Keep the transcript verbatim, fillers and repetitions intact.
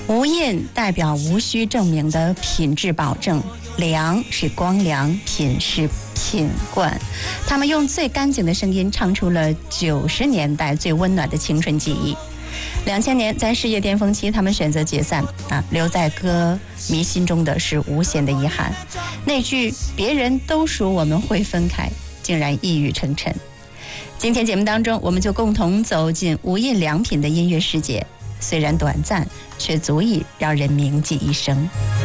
无印代表无需证明的品质保证，良是光良，品是品冠。他们用最干净的声音唱出了九十年代最温暖的青春记忆。两千年在事业巅峰期，他们选择解散啊，留在歌迷心中的是无限的遗憾。那句别人都说我们会分开，竟然一语成谶。今天节目当中，我们就共同走进无印良品的音乐世界，虽然短暂，却足以让人铭记一生。